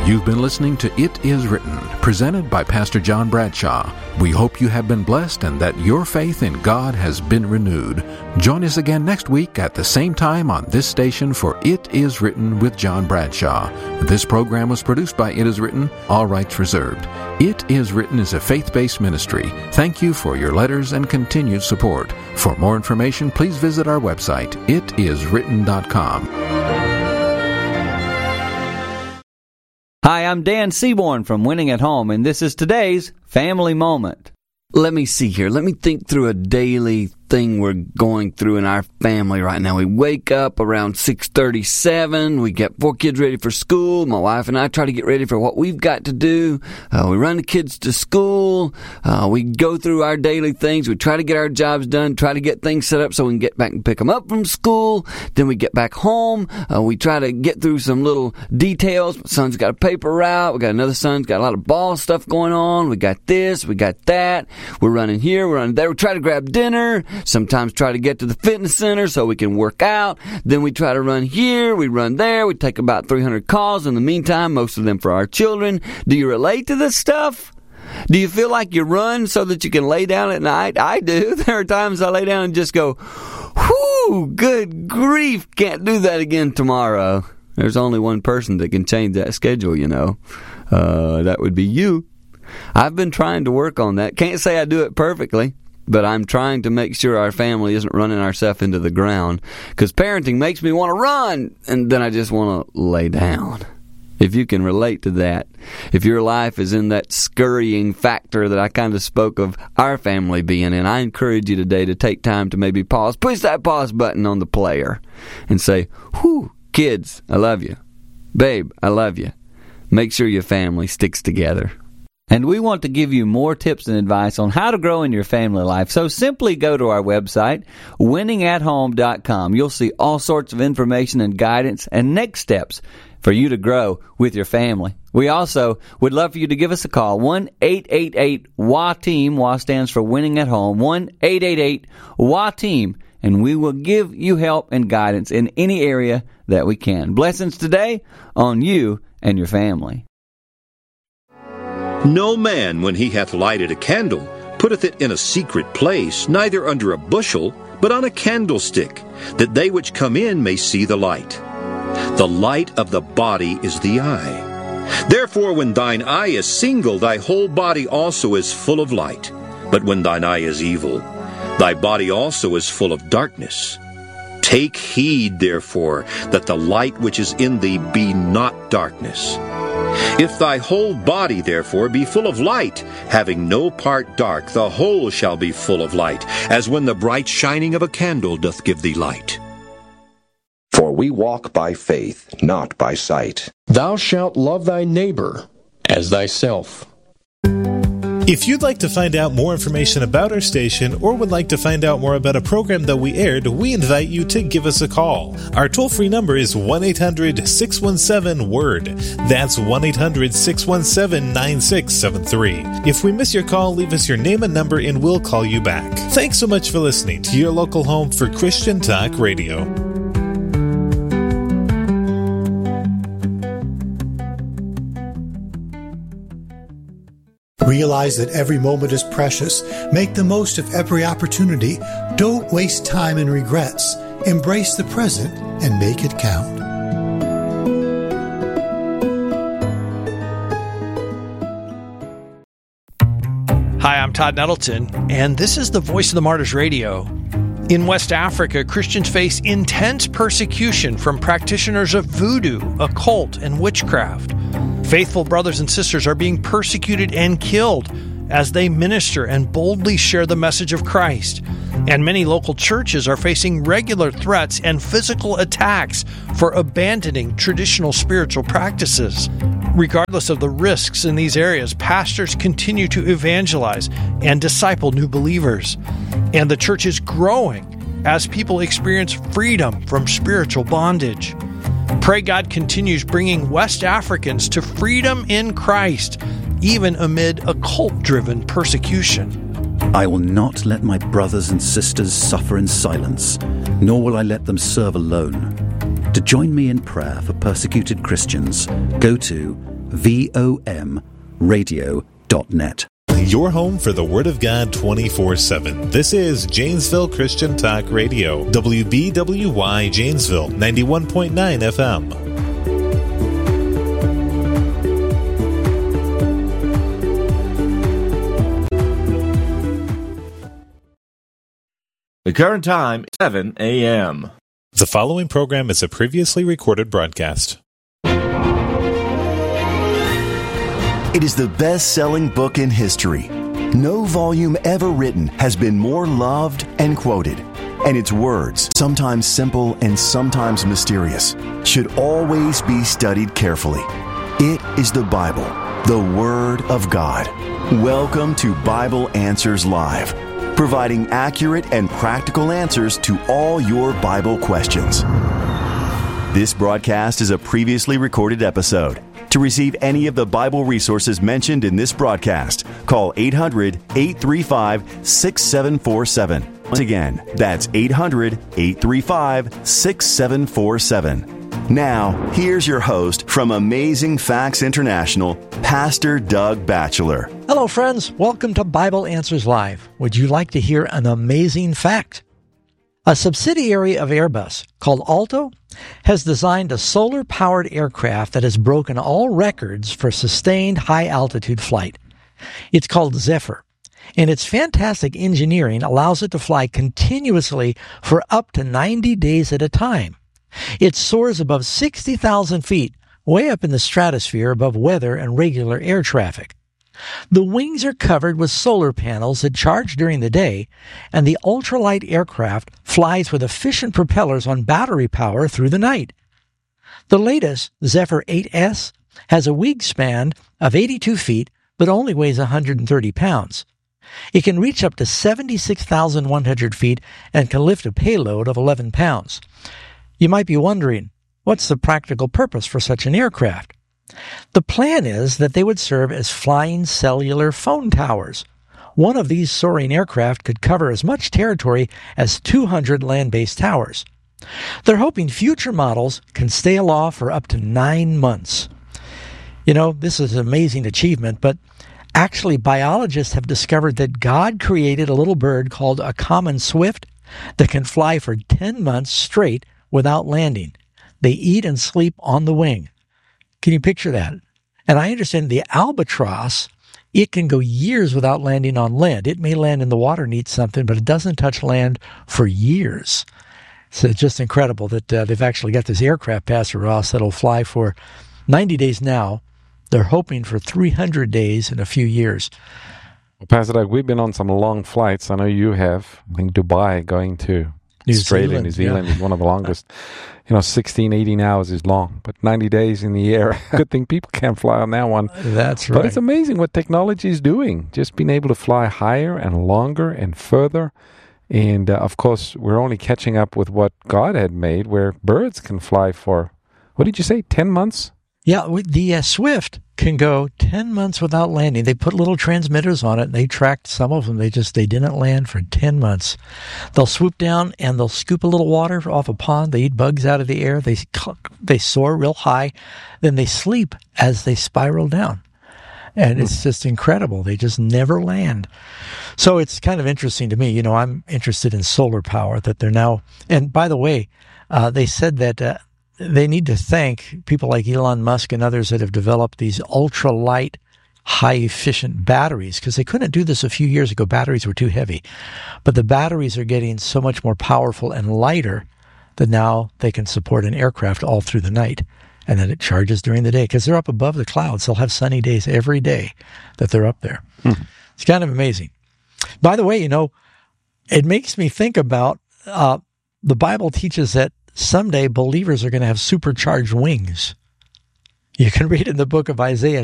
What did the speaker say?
You've been listening to It Is Written, presented by Pastor John Bradshaw. We hope you have been blessed and that your faith in God has been renewed. Join us again next week at the same time on this station for It Is Written with John Bradshaw. This program was produced by It Is Written, all rights reserved. It Is Written is a faith-based ministry. Thank you for your letters and continued support. For more information, please visit our website, itiswritten.com. Hi, I'm Dan Seaborn from Winning at Home, and this is today's Family Moment. Let me see here. Let me think through a daily thing we're going through in our family right now. We wake up around 6:37. We get 4 kids ready for school. My wife and I try to get ready for what we've got to do. We run the kids to school. We go through our daily things. We try to get our jobs done, try to get things set up so we can get back and pick them up from school. Then we get back home. We try to get through some little details. My son's got a paper route. We got another son's got a lot of ball stuff going on. We got this. We got that. We're running here. We're running there. We try to grab dinner. Sometimes try to get to the fitness center so we can work out. Then we try to run here. We run there. We take about 300 calls in the meantime, most of them for our children. Do you relate to this stuff? Do you feel like you run so that you can lay down at night? I do. There are times I lay down and just go, whew, good grief, can't do that again tomorrow. There's only one person that can change that schedule, you know. That would be you. I've been trying to work on that. Can't say I do it perfectly, but I'm trying to make sure our family isn't running ourselves into the ground, because parenting makes me want to run, and then I just want to lay down. If you can relate to that, if your life is in that scurrying factor that I kind of spoke of our family being in, I encourage you today to take time to maybe pause, push that pause button on the player, and say, whew, kids, I love you. Babe, I love you. Make sure your family sticks together. And we want to give you more tips and advice on how to grow in your family life. So simply go to our website, winningathome.com. You'll see all sorts of information and guidance and next steps for you to grow with your family. We also would love for you to give us a call, 1-888-WA-TEAM. WA stands for Winning at Home, 1-888-WA-TEAM. And we will give you help and guidance in any area that we can. Blessings today on you and your family. No man, when he hath lighted a candle, putteth it in a secret place, neither under a bushel, but on a candlestick, that they which come in may see the light. The light of the body is the eye. Therefore, when thine eye is single, thy whole body also is full of light. But when thine eye is evil, thy body also is full of darkness. Take heed, therefore, that the light which is in thee be not darkness. If thy whole body, therefore, be full of light, having no part dark, the whole shall be full of light, as when the bright shining of a candle doth give thee light. For we walk by faith, not by sight. Thou shalt love thy neighbor as thyself. If you'd like to find out more information about our station or would like to find out more about a program that we aired, we invite you to give us a call. Our toll-free number is 1-800-617-WORD. That's 1-800-617-9673. If we miss your call, leave us your name and number and we'll call you back. Thanks so much for listening to your local home for Christian Talk Radio. Realize that every moment is precious. Make the most of every opportunity. Don't waste time in regrets. Embrace the present and make it count. Hi, I'm Todd Nettleton, and this is the Voice of the Martyrs Radio. In West Africa, Christians face intense persecution from practitioners of voodoo, occult, and witchcraft. Faithful brothers and sisters are being persecuted and killed as they minister and boldly share the message of Christ. And many local churches are facing regular threats and physical attacks for abandoning traditional spiritual practices. Regardless of the risks in these areas, pastors continue to evangelize and disciple new believers. And the church is growing as people experience freedom from spiritual bondage. Pray God continues bringing West Africans to freedom in Christ, even amid occult-driven persecution. I will not let my brothers and sisters suffer in silence, nor will I let them serve alone. To join me in prayer for persecuted Christians, go to VOMradio.net. Your home for the Word of God 24/7. This is Janesville Christian Talk Radio. WBWY Janesville, 91.9 FM. The current time is 7 a.m. The following program is a previously recorded broadcast. It is the best-selling book in history. No volume ever written has been more loved and quoted. And its words, sometimes simple and sometimes mysterious, should always be studied carefully. It is the Bible, the Word of God. Welcome to Bible Answers Live, providing accurate and practical answers to all your Bible questions. This broadcast is a previously recorded episode. To receive any of the Bible resources mentioned in this broadcast, call 800-835-6747. Once again, that's 800-835-6747. Now, here's your host from Amazing Facts International, Pastor Doug Batchelor. Hello, friends. Welcome to Bible Answers Live. Would you like to hear an amazing fact? A subsidiary of Airbus called Alto has designed a solar-powered aircraft that has broken all records for sustained high-altitude flight. It's called Zephyr, and its fantastic engineering allows it to fly continuously for up to 90 days at a time. It soars above 60,000 feet, way up in the stratosphere above weather and regular air traffic. The wings are covered with solar panels that charge during the day, and the ultralight aircraft flies with efficient propellers on battery power through the night. The latest, Zephyr 8S, has a wingspan of 82 feet, but only weighs 130 pounds. It can reach up to 76,100 feet and can lift a payload of 11 pounds. You might be wondering, what's the practical purpose for such an aircraft? The plan is that they would serve as flying cellular phone towers. One of these soaring aircraft could cover as much territory as 200 land-based towers. They're hoping future models can stay aloft for up to 9 months. You know, this is an amazing achievement, but actually biologists have discovered that God created a little bird called a common swift that can fly for 10 months straight without landing. They eat and sleep on the wing. Can you picture that? And I understand the albatross, it can go years without landing on land. It may land in the water and eat something, but it doesn't touch land for years. So it's just incredible that they've actually got this aircraft, Pastor Ross, that'll fly for 90 days now. They're hoping for 300 days in a few years. Well, Pastor Doug, we've been on some long flights. I know you have. I think Dubai going to Australia, New Zealand is one of the longest. 16, 18 hours is long, but 90 days in the air. Good thing people can't fly on that one. That's right. But it's amazing what technology is doing. Just being able to fly higher and longer and further. And, of course, we're only catching up with what God had made, where birds can fly for, what did you say, 10 months? Yeah, the Swift can go 10 months without landing. They put little transmitters on it, and they tracked some of them. They didn't land for 10 months. They'll swoop down, and they'll scoop a little water off a pond. They eat bugs out of the air. They soar real high. Then they sleep as they spiral down. And it's just incredible. They just never land. So it's kind of interesting to me. I'm interested in solar power that they're now. And by the way, they said that they need to thank people like Elon Musk and others that have developed these ultralight, high-efficient batteries, because they couldn't do this a few years ago. Batteries were too heavy. But the batteries are getting so much more powerful and lighter that now they can support an aircraft all through the night. And then it charges during the day, because they're up above the clouds. They'll have sunny days every day that they're up there. It's kind of amazing. By the way, it makes me think about the Bible teaches that someday believers are going to have supercharged wings. You can read in the book of Isaiah